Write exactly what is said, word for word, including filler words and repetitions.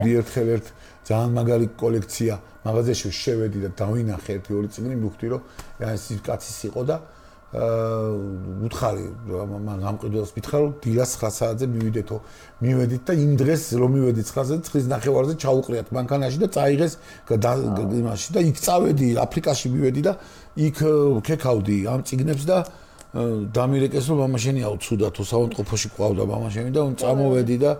ერთხელ ერთ ძალიან მაგარი კოლექცია მაღაზიაში შევედი და დავინახე ერთი ორი წიგნი მივხვდი რომ ეს კაცის იყო და აა უთხარი ამ ყიდულს მითხრა რომ დილას ცხრა საათზე მივიდეთო მივედით და იმ დღეს რომ მივედი ცხრა საათზე ცხრის ნახევარზე ჩაუყრიათ მანქანაში და წაიღეს იმაში და იქ წავედი აფრიკაში მივედი და იქ ქეკავდი ამ წიგნებს და დამირეკეს რომ მამაშენიაო ცუდათო საავადმყოფოში ყავდა მამაშენი და წამოვედი და